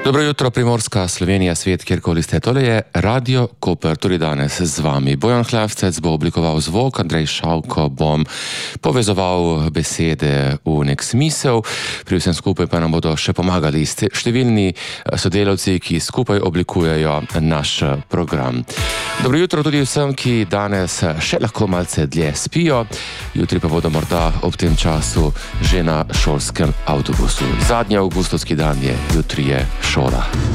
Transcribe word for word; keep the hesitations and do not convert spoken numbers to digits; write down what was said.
Dobro jutro, Primorska, Slovenija, svet, kjerkoli ste. Tole je Radio Koper, tudi danes z vami. Bojan Hlavcec bo oblikoval zvok, Andrej Šavko bom povezoval besede v nek smisel. Pri vsem skupaj pa nam bodo še pomagali številni sodelavci, ki skupaj oblikujejo naš program. Dobro jutro tudi vsem, ki danes še lahko malce dlje spijo. Jutri pa bodo morda ob tem času že na šolskem avtobusu. Zadnji avgustovski dan je, jutri je šola.